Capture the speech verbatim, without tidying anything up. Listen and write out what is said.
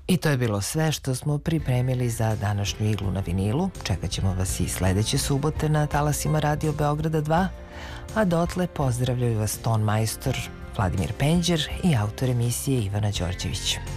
I to je bilo sve što smo pripremili za današnju Iglu na vinilu. Čekat ćemo vas i sledeće subote na talasima Radio Beograda dva, a dotle pozdravljaju vas ton majstor Vladimir Penđer i autor emisije Ivana Đorđević.